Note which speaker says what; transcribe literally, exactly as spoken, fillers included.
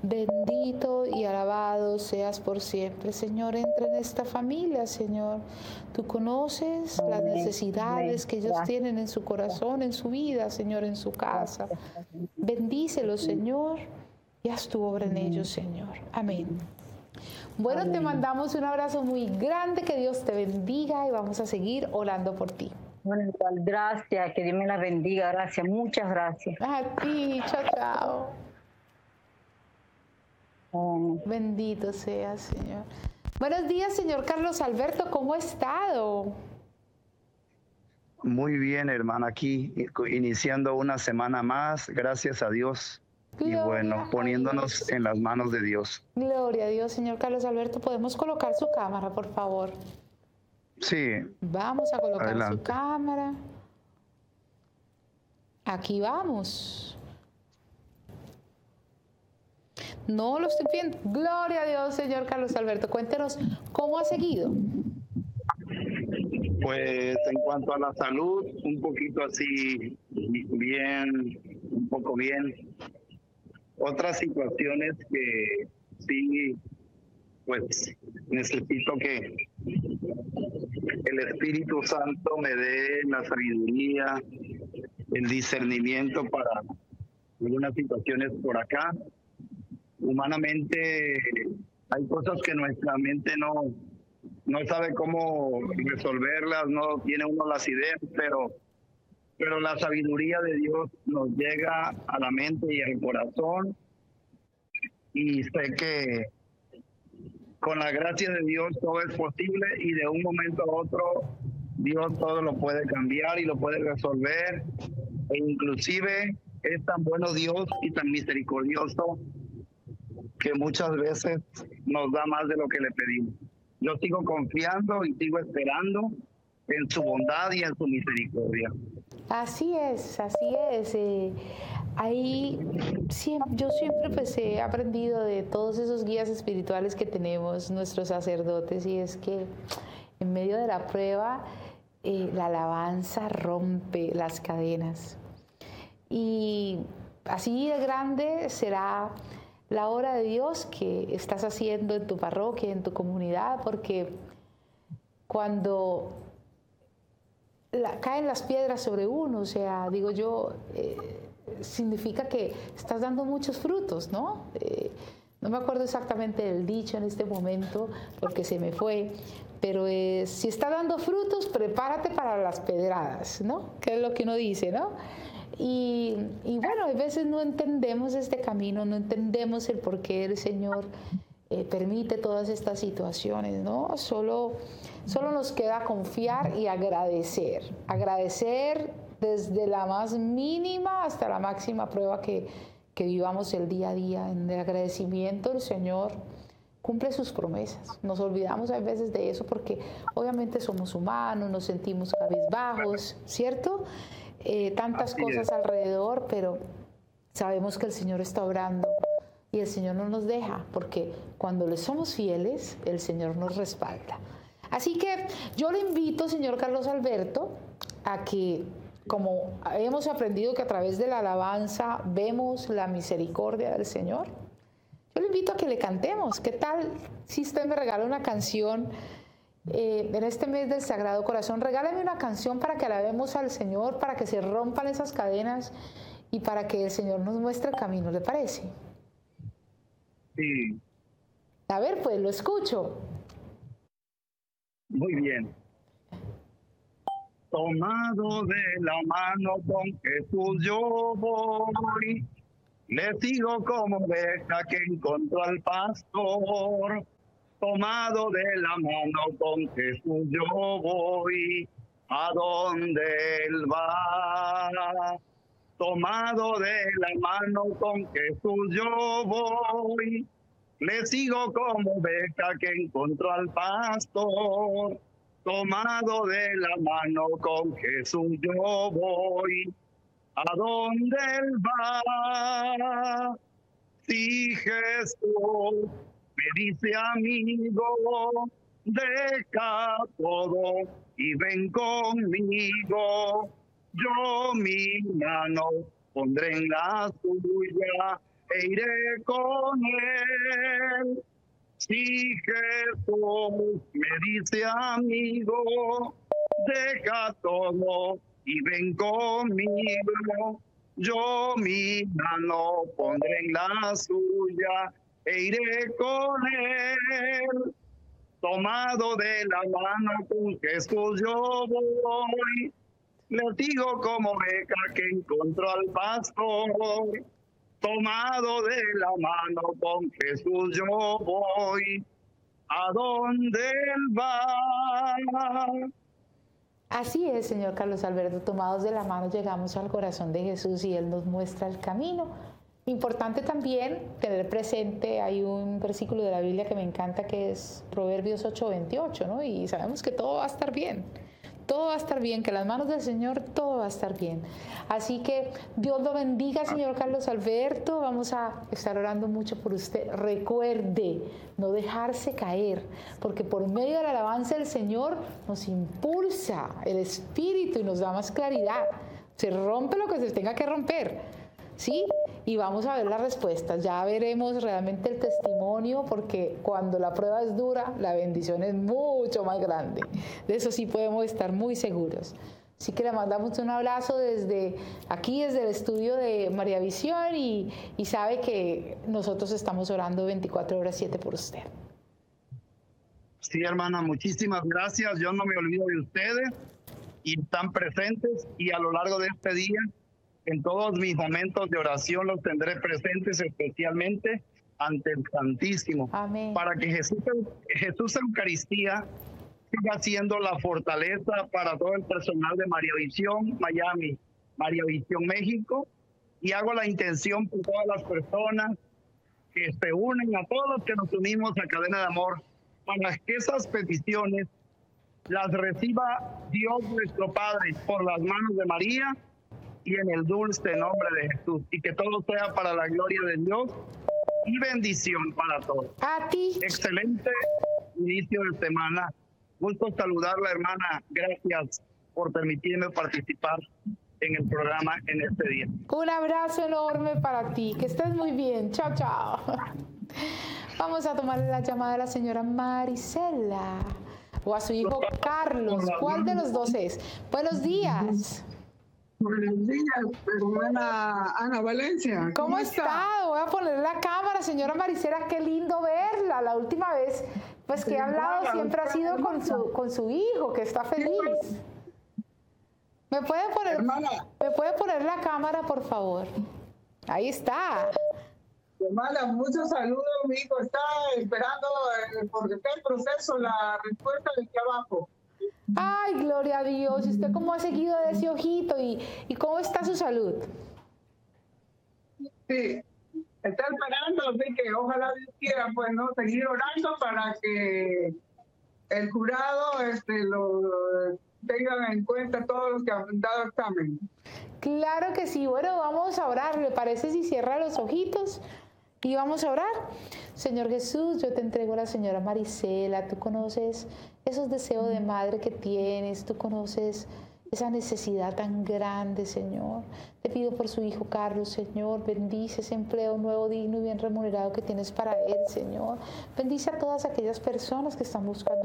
Speaker 1: Bendito y alabado seas por siempre. Señor, entra en esta familia, Señor. Tú conoces las
Speaker 2: Amén, amén.
Speaker 1: necesidades que ellos
Speaker 2: Gracias,
Speaker 1: tienen en su corazón, en su vida, Señor, en su casa.
Speaker 2: gracias.
Speaker 1: Bendícelos,
Speaker 2: Amén.
Speaker 1: Señor, y haz tu obra en ellos, Señor. Amén. Bueno, te
Speaker 2: Amén.
Speaker 1: mandamos un abrazo muy grande, que Dios te bendiga y vamos a seguir orando por ti.
Speaker 2: Bueno, igual, gracias, que Dios me la bendiga, gracias, muchas gracias.
Speaker 1: A ti, chao, chao.
Speaker 2: Amén.
Speaker 1: Bendito sea, Señor. Buenos días, señor Carlos Alberto, ¿cómo ha estado?
Speaker 3: Muy bien, hermana, aquí iniciando una semana más, gracias a Dios. Y
Speaker 1: Gloria
Speaker 3: bueno,
Speaker 1: a
Speaker 3: poniéndonos
Speaker 1: Dios.
Speaker 3: en las manos de Dios.
Speaker 1: Gloria a Dios, señor Carlos Alberto. ¿Podemos colocar su cámara, por favor?
Speaker 3: Sí,
Speaker 1: Vamos a colocar su
Speaker 3: adelante.
Speaker 1: cámara. Aquí vamos. No lo estoy viendo. Gloria a Dios, señor Carlos Alberto. Cuéntenos cómo ha seguido.
Speaker 3: Pues en cuanto a la salud, un poquito así, bien, un poco bien. Otras situaciones que sí, pues necesito que el Espíritu Santo me dé la sabiduría, el discernimiento para algunas situaciones por acá. Humanamente hay cosas que nuestra mente no, no sabe cómo resolverlas, no tiene uno las ideas, pero, pero la sabiduría de Dios nos llega a la mente y al corazón, y sé que con la gracia de Dios todo es posible, y de un momento a otro Dios todo lo puede cambiar y lo puede resolver, e inclusive es tan bueno Dios y tan misericordioso que muchas veces nos da más de lo que le pedimos. Yo sigo confiando y sigo esperando en su bondad y en su misericordia.
Speaker 1: Así es, así es. Eh, ahí siempre, yo siempre pues he aprendido de todos esos guías espirituales que tenemos, nuestros sacerdotes, y es que en medio de la prueba eh, la alabanza rompe las cadenas. Y así de grande será la obra de Dios que estás haciendo en tu parroquia, en tu comunidad, porque cuando la, caen las piedras sobre uno, o sea, digo yo, eh, significa que estás dando muchos frutos, ¿no? Eh, no me acuerdo exactamente del dicho en este momento, porque se me fue, pero eh, si está dando frutos, prepárate para las pedradas, ¿no? Que es lo que uno dice, ¿no? Y, y bueno, a veces no entendemos este camino, no entendemos el por qué el Señor eh, permite todas estas situaciones, ¿no? Solo, solo nos queda confiar y agradecer, agradecer desde la más mínima hasta la máxima prueba que, que vivamos el día a día. En el agradecimiento el Señor cumple sus promesas. Nos olvidamos a veces de eso porque obviamente somos humanos, nos sentimos cabizbajos, ¿cierto? Eh, tantas
Speaker 3: Así
Speaker 1: cosas
Speaker 3: es.
Speaker 1: alrededor, pero sabemos que el Señor está obrando y el Señor no nos deja, porque cuando le somos fieles, el Señor nos respalda. Así que yo le invito, señor Carlos Alberto, a que, como hemos aprendido que a través de la alabanza vemos la misericordia del Señor, yo le invito a que le cantemos. ¿Qué tal si usted me regala una canción? Eh, en este mes del Sagrado Corazón, regálame una canción para que alabemos al Señor, para que se rompan esas cadenas y para que el Señor nos muestre el camino, ¿le parece?
Speaker 3: Sí,
Speaker 1: A ver, pues lo escucho.
Speaker 3: muy bien. Tomado de la mano con Jesús yo voy, le sigo como oveja que encontró al pastor. Tomado de la mano con Jesús yo voy, a donde Él va. Tomado de la mano con Jesús yo voy, le sigo como oveja que encontró al pastor. Tomado de la mano con Jesús yo voy, a donde Él va. Si Jesús me dice amigo, deja todo y ven conmigo. Yo mi mano pondré en la suya, e iré con él. Si Jesús me dice amigo, deja todo y ven conmigo. Yo mi mano pondré en la suya e iré con él. Tomado de la mano con Jesús yo voy. Les digo como oveja que encontró al pastor. Tomado de la mano con Jesús yo voy. A donde él va.
Speaker 1: Así es, señor Carlos Alberto, tomados de la mano llegamos al corazón de Jesús y Él nos muestra el camino. Importante también tener presente, hay un versículo de la Biblia que me encanta que es Proverbios ocho veintiocho, ¿no? Y sabemos que todo va a estar bien, todo va a estar bien, que en las manos del Señor todo va a estar bien. Así que Dios lo bendiga, señor Carlos Alberto, vamos a estar orando mucho por usted. Recuerde no dejarse caer, porque por medio de la alabanza del Señor nos impulsa el Espíritu y nos da más claridad. Se rompe lo que se tenga que romper. ¿Sí? Y vamos a ver las respuestas, ya veremos realmente el testimonio, porque cuando la prueba es dura, la bendición es mucho más grande. De eso sí podemos estar muy seguros. Así que le mandamos un abrazo desde aquí, desde el estudio de María Visión, y, y sabe que nosotros estamos orando veinticuatro horas siete por usted.
Speaker 3: Sí, hermana, muchísimas gracias. Yo no me olvido de ustedes y están presentes, y a lo largo de este día, en todos mis momentos de oración los tendré presentes, especialmente ante el Santísimo.
Speaker 1: Amén.
Speaker 3: Para que Jesús, Jesús Eucaristía siga siendo la fortaleza para todo el personal de María Visión Miami, María Visión México, y hago la intención por todas las personas que se unen, a todos los que nos unimos a Cadena de Amor, para que esas peticiones las reciba Dios nuestro Padre por las manos de María y en el dulce nombre de Jesús, y que todo sea para la gloria de Dios y bendición para todos.
Speaker 1: A ti.
Speaker 3: Excelente inicio de semana. Gusto saludarla, hermana. Gracias por permitirme participar en el programa en este día.
Speaker 1: Un abrazo enorme para ti. Que estés muy bien. Chao, chao. Vamos a tomarle la llamada a la señora Marisela o a su hijo Carlos. ¿Cuál de los dos es? Buenos días.
Speaker 4: Buenos días, hermana Ana Valencia.
Speaker 1: ¿Cómo,
Speaker 4: ¿Cómo
Speaker 1: está?
Speaker 4: está?
Speaker 1: Voy a poner la cámara, señora Marisela, qué lindo verla. La última vez, pues que he hablado siempre ha sido con su, con su hijo, que está feliz. ¿Me puede poner,
Speaker 4: Hermana.
Speaker 1: ¿Me puede poner la cámara, por favor? Ahí está.
Speaker 4: Hermana, muchos saludos. Mi hijo está esperando, eh, porque está en proceso la respuesta del trabajo.
Speaker 1: Ay, gloria a Dios. ¿Y usted cómo ha seguido de ese ojito? ¿Y, y cómo está su salud?
Speaker 4: Sí, está esperando, así que ojalá Dios quiera, pues, no, seguir orando para que el jurado este, lo tengan en cuenta todos los que han dado examen.
Speaker 1: Claro que sí. Bueno, vamos a orar. ¿Le parece si cierra los ojitos? Y vamos a orar. Señor Jesús, yo te entrego a la señora Marisela. Tú conoces esos deseos de madre que tienes. Tú conoces esa necesidad tan grande, Señor. Te pido por su hijo Carlos, Señor. Bendice ese empleo nuevo, digno y bien remunerado que tienes para él, Señor. Bendice a todas aquellas personas que están buscando